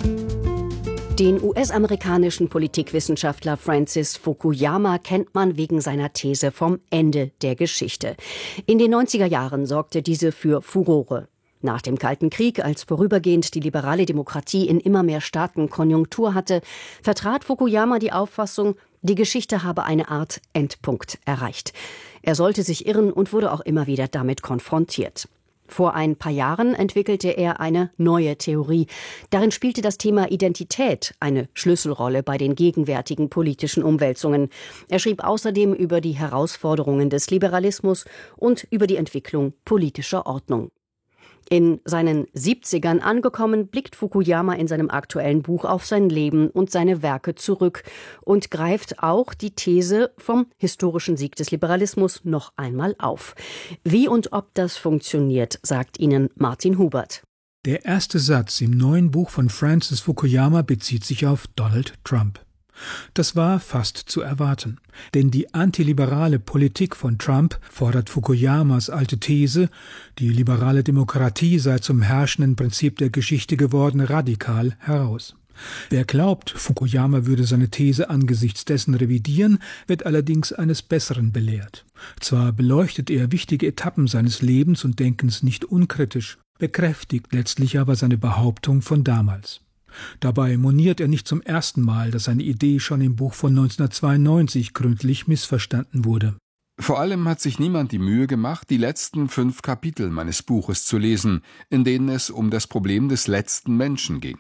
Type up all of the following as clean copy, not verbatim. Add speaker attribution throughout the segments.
Speaker 1: Den US-amerikanischen Politikwissenschaftler Francis Fukuyama kennt man wegen seiner These vom Ende der Geschichte. In den 90er Jahren sorgte diese für Furore. Nach dem Kalten Krieg, als vorübergehend die liberale Demokratie in immer mehr Staaten Konjunktur hatte, vertrat Fukuyama die Auffassung, die Geschichte habe eine Art Endpunkt erreicht. Er sollte sich irren und wurde auch immer wieder damit konfrontiert. Vor ein paar Jahren entwickelte er eine neue Theorie. Darin spielte das Thema Identität eine Schlüsselrolle bei den gegenwärtigen politischen Umwälzungen. Er schrieb außerdem über die Herausforderungen des Liberalismus und über die Entwicklung politischer Ordnung. In seinen 70ern angekommen, blickt Fukuyama in seinem aktuellen Buch auf sein Leben und seine Werke zurück und greift auch die These vom historischen Sieg des Liberalismus noch einmal auf. Wie und ob das funktioniert, sagt Ihnen Martin Hubert.
Speaker 2: Der erste Satz im neuen Buch von Francis Fukuyama bezieht sich auf Donald Trump. Das war fast zu erwarten, denn die antiliberale Politik von Trump fordert Fukuyamas alte These, die liberale Demokratie sei zum herrschenden Prinzip der Geschichte geworden, radikal heraus. Wer glaubt, Fukuyama würde seine These angesichts dessen revidieren, wird allerdings eines Besseren belehrt. Zwar beleuchtet er wichtige Etappen seines Lebens und Denkens nicht unkritisch, bekräftigt letztlich aber seine Behauptung von damals. Dabei moniert er nicht zum ersten Mal, dass seine Idee schon im Buch von 1992 gründlich missverstanden wurde.
Speaker 3: Vor allem hat sich niemand die Mühe gemacht, die letzten 5 Kapitel meines Buches zu lesen, in denen es um das Problem des letzten Menschen ging.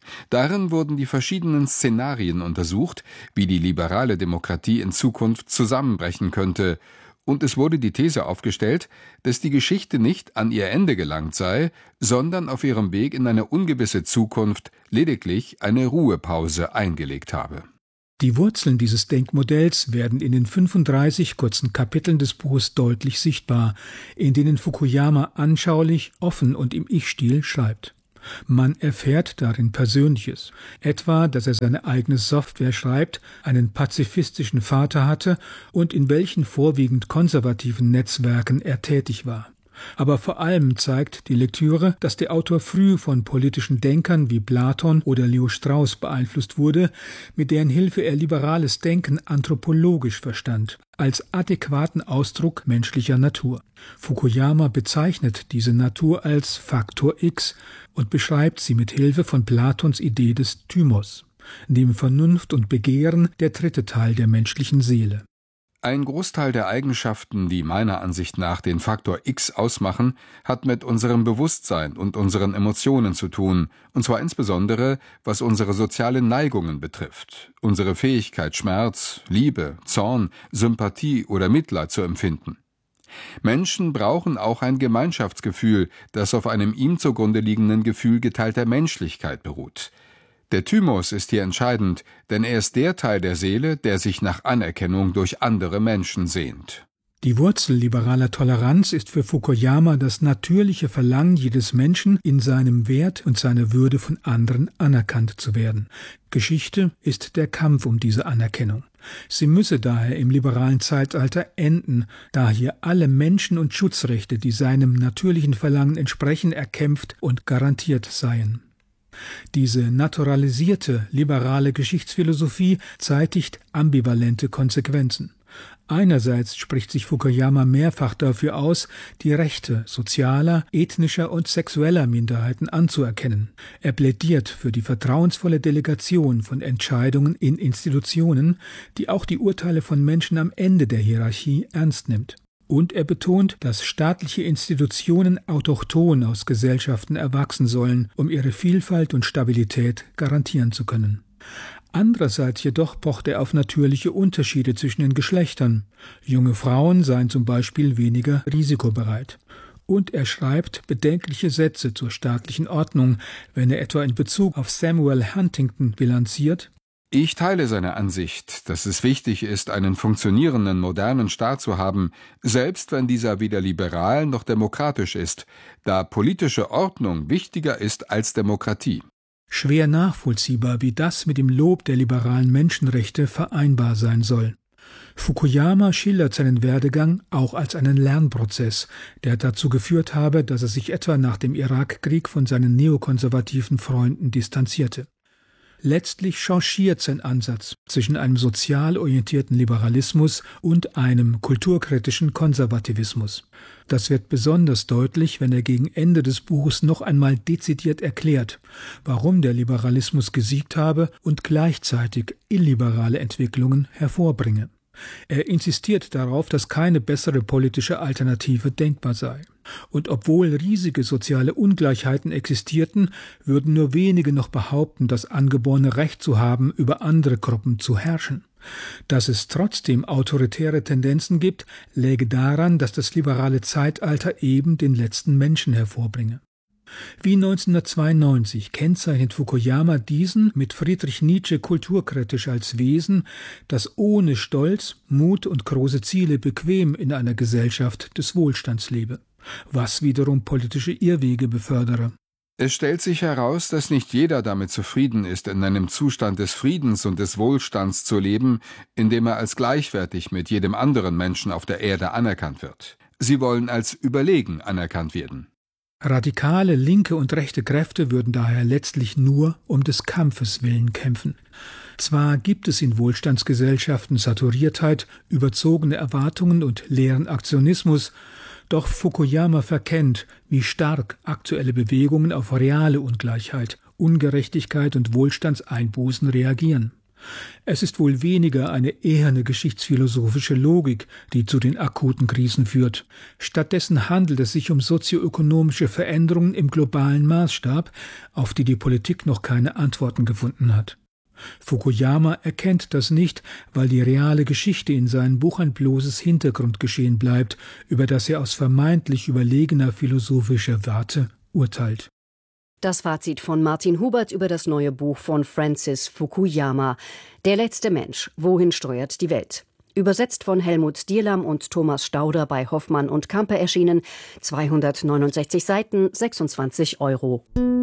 Speaker 3: Darin wurden die verschiedenen Szenarien untersucht, wie die liberale Demokratie in Zukunft zusammenbrechen könnte, und es wurde die These aufgestellt, dass die Geschichte nicht an ihr Ende gelangt sei, sondern auf ihrem Weg in eine ungewisse Zukunft lediglich eine Ruhepause eingelegt habe.
Speaker 2: Die Wurzeln dieses Denkmodells werden in den 35 kurzen Kapiteln des Buches deutlich sichtbar, in denen Fukuyama anschaulich, offen und im Ich-Stil schreibt. Man erfährt darin Persönliches, etwa, dass er seine eigene Software schreibt, einen pazifistischen Vater hatte und in welchen vorwiegend konservativen Netzwerken er tätig war. Aber vor allem zeigt die Lektüre, dass der Autor früh von politischen Denkern wie Platon oder Leo Strauss beeinflusst wurde, mit deren Hilfe er liberales Denken anthropologisch verstand, als adäquaten Ausdruck menschlicher Natur. Fukuyama bezeichnet diese Natur als Faktor X und beschreibt sie mit Hilfe von Platons Idee des Thymos, dem Vernunft und Begehren der dritte Teil der menschlichen Seele.
Speaker 3: Ein Großteil der Eigenschaften, die meiner Ansicht nach den Faktor X ausmachen, hat mit unserem Bewusstsein und unseren Emotionen zu tun, und zwar insbesondere, was unsere sozialen Neigungen betrifft, unsere Fähigkeit, Schmerz, Liebe, Zorn, Sympathie oder Mitleid zu empfinden. Menschen brauchen auch ein Gemeinschaftsgefühl, das auf einem ihm zugrunde liegenden Gefühl geteilter Menschlichkeit beruht. Der Thymos ist hier entscheidend, denn er ist der Teil der Seele, der sich nach Anerkennung durch andere Menschen sehnt.
Speaker 2: Die Wurzel liberaler Toleranz ist für Fukuyama das natürliche Verlangen jedes Menschen, in seinem Wert und seiner Würde von anderen anerkannt zu werden. Geschichte ist der Kampf um diese Anerkennung. Sie müsse daher im liberalen Zeitalter enden, da hier alle Menschen- und Schutzrechte, die seinem natürlichen Verlangen entsprechen, erkämpft und garantiert seien. Diese naturalisierte, liberale Geschichtsphilosophie zeitigt ambivalente Konsequenzen. Einerseits spricht sich Fukuyama mehrfach dafür aus, die Rechte sozialer, ethnischer und sexueller Minderheiten anzuerkennen. Er plädiert für die vertrauensvolle Delegation von Entscheidungen in Institutionen, die auch die Urteile von Menschen am Ende der Hierarchie ernst nimmt. Und er betont, dass staatliche Institutionen autochthon aus Gesellschaften erwachsen sollen, um ihre Vielfalt und Stabilität garantieren zu können. Andererseits jedoch pocht er auf natürliche Unterschiede zwischen den Geschlechtern. Junge Frauen seien zum Beispiel weniger risikobereit. Und er schreibt bedenkliche Sätze zur staatlichen Ordnung, wenn er etwa in Bezug auf Samuel Huntington bilanziert:
Speaker 3: Ich teile seine Ansicht, dass es wichtig ist, einen funktionierenden, modernen Staat zu haben, selbst wenn dieser weder liberal noch demokratisch ist, da politische Ordnung wichtiger ist als Demokratie.
Speaker 2: Schwer nachvollziehbar, wie das mit dem Lob der liberalen Menschenrechte vereinbar sein soll. Fukuyama schildert seinen Werdegang auch als einen Lernprozess, der dazu geführt habe, dass er sich etwa nach dem Irakkrieg von seinen neokonservativen Freunden distanzierte. Letztlich changiert sein Ansatz zwischen einem sozial orientierten Liberalismus und einem kulturkritischen Konservativismus. Das wird besonders deutlich, wenn er gegen Ende des Buches noch einmal dezidiert erklärt, warum der Liberalismus gesiegt habe und gleichzeitig illiberale Entwicklungen hervorbringe. Er insistiert darauf, dass keine bessere politische Alternative denkbar sei. Und obwohl riesige soziale Ungleichheiten existierten, würden nur wenige noch behaupten, das angeborene Recht zu haben, über andere Gruppen zu herrschen. Dass es trotzdem autoritäre Tendenzen gibt, läge daran, dass das liberale Zeitalter eben den letzten Menschen hervorbringe. Wie 1992 kennzeichnet Fukuyama diesen mit Friedrich Nietzsche kulturkritisch als Wesen, das ohne Stolz, Mut und große Ziele bequem in einer Gesellschaft des Wohlstands lebe, was wiederum politische Irrwege befördere.
Speaker 3: Es stellt sich heraus, dass nicht jeder damit zufrieden ist, in einem Zustand des Friedens und des Wohlstands zu leben, in dem er als gleichwertig mit jedem anderen Menschen auf der Erde anerkannt wird. Sie wollen als überlegen anerkannt werden.
Speaker 2: Radikale linke und rechte Kräfte würden daher letztlich nur um des Kampfes willen kämpfen. Zwar gibt es in Wohlstandsgesellschaften Saturiertheit, überzogene Erwartungen und leeren Aktionismus, doch Fukuyama verkennt, wie stark aktuelle Bewegungen auf reale Ungleichheit, Ungerechtigkeit und Wohlstandseinbußen reagieren. Es ist wohl weniger eine eherne geschichtsphilosophische Logik, die zu den akuten Krisen führt. Stattdessen handelt es sich um sozioökonomische Veränderungen im globalen Maßstab, auf die die Politik noch keine Antworten gefunden hat. Fukuyama erkennt das nicht, weil die reale Geschichte in seinem Buch ein bloßes Hintergrundgeschehen bleibt, über das er aus vermeintlich überlegener philosophischer Warte urteilt.
Speaker 1: Das Fazit von Martin Hubert über das neue Buch von Francis Fukuyama. Der letzte Mensch. Wohin steuert die Welt? Übersetzt von Helmut Dierlam und Thomas Stauder bei Hoffmann und Campe erschienen. 269 Seiten, 26 €.